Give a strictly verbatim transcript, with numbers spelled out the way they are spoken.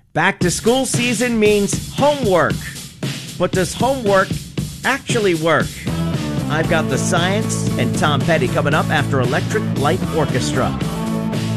Back to school season means homework. But does homework actually work? I've got the science and Tom Petty coming up after Electric Light Orchestra.